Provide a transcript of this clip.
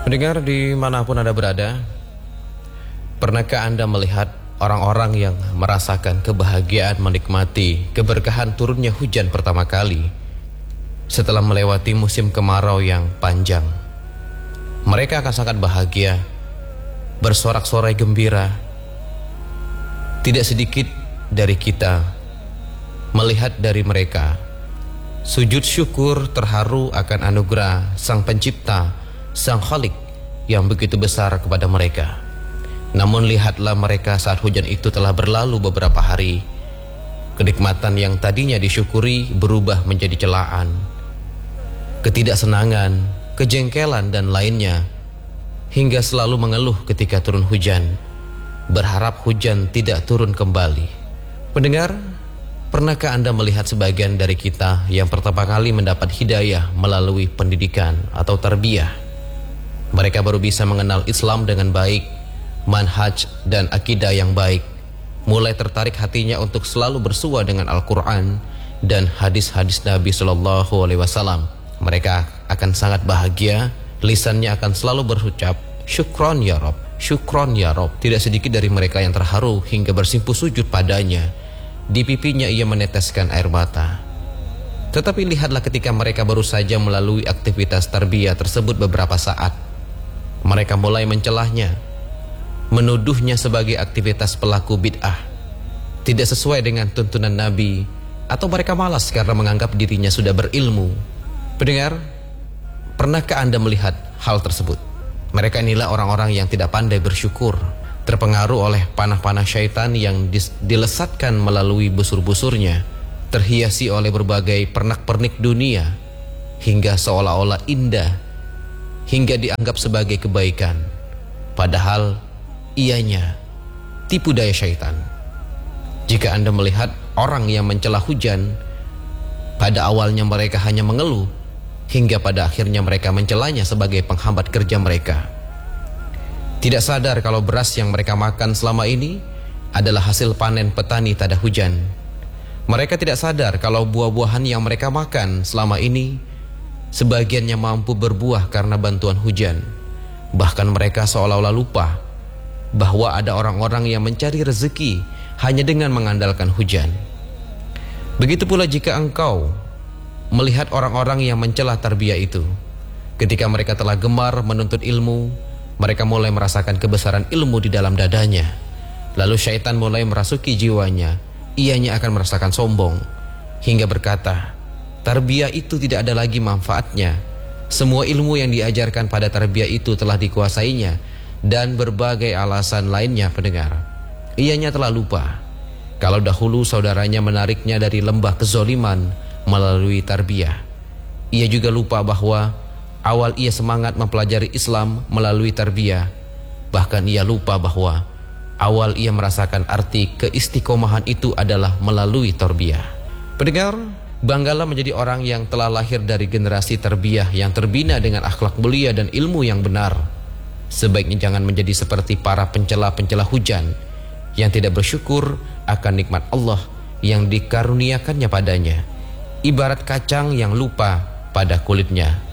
Pendengar dimanapun Anda berada, pernahkah Anda melihat orang-orang yang merasakan kebahagiaan menikmati keberkahan turunnya hujan pertama kali setelah melewati musim kemarau yang panjang? Mereka akan sangat bahagia, bersorak-sorai gembira. Tidak sedikit dari kita melihat dari mereka sujud syukur terharu akan anugerah Sang Pencipta, Sang Khalik yang begitu besar kepada mereka. Namun lihatlah mereka saat hujan itu telah berlalu beberapa hari. Kenikmatan yang tadinya disyukuri berubah menjadi celaan, ketidaksenangan, kejengkelan dan lainnya, hingga selalu mengeluh ketika turun hujan, berharap hujan tidak turun kembali. Pendengar, pernahkah Anda melihat sebagian dari kita yang pertama kali mendapat hidayah melalui pendidikan atau tarbiyah? Mereka baru bisa mengenal Islam dengan baik, manhaj dan akidah yang baik, mulai tertarik hatinya untuk selalu bersua dengan Al-Quran dan hadis-hadis Nabi SAW. Mereka akan sangat bahagia, lisannya akan selalu berucap syukron ya Rob, syukron ya Rob. Tidak sedikit dari mereka yang terharu hingga bersimpuh sujud padanya. Di pipinya ia meneteskan air mata. Tetapi lihatlah ketika mereka baru saja melalui aktivitas tarbiyah tersebut beberapa saat, mereka mulai mencelahnya, menuduhnya sebagai aktivitas pelaku bid'ah, tidak sesuai dengan tuntunan Nabi, atau mereka malas karena menganggap dirinya sudah berilmu. Pendengar, pernahkah Anda melihat hal tersebut? Mereka inilah orang-orang yang tidak pandai bersyukur, terpengaruh oleh panah-panah syaitan yang dilesatkan melalui busur-busurnya, terhiasi oleh berbagai pernak-pernik dunia, hingga seolah-olah indah, hingga dianggap sebagai kebaikan, padahal ianya tipu daya syaitan. Jika Anda melihat orang yang mencela hujan, pada awalnya mereka hanya mengeluh, hingga pada akhirnya mereka mencelanya sebagai penghambat kerja mereka. Tidak sadar kalau beras yang mereka makan selama ini adalah hasil panen petani tada hujan. Mereka tidak sadar kalau buah-buahan yang mereka makan selama ini sebagiannya mampu berbuah karena bantuan hujan. Bahkan mereka seolah-olah lupa bahwa ada orang-orang yang mencari rezeki hanya dengan mengandalkan hujan. Begitu pula jika engkau melihat orang-orang yang mencela tarbiyah itu. Ketika mereka telah gemar menuntut ilmu, mereka mulai merasakan kebesaran ilmu di dalam dadanya. Lalu syaitan mulai merasuki jiwanya. Ianya akan merasakan sombong hingga berkata, tarbiyah itu tidak ada lagi manfaatnya. Semua ilmu yang diajarkan pada tarbiyah itu telah dikuasainya, dan berbagai alasan lainnya. Pendengar, ianya telah lupa kalau dahulu saudaranya menariknya dari lembah kezoliman melalui tarbiyah. Ia juga lupa bahwa awal ia semangat mempelajari Islam melalui tarbiyah. Bahkan ia lupa bahwa awal ia merasakan arti keistiqomahan itu adalah melalui tarbiyah. Pendengar, banggalah menjadi orang yang telah lahir dari generasi tarbiyah yang terbina dengan akhlak mulia dan ilmu yang benar. Sebaiknya jangan menjadi seperti para pencela-pencela hujan yang tidak bersyukur akan nikmat Allah yang dikaruniakannya padanya. Ibarat kacang yang lupa pada kulitnya.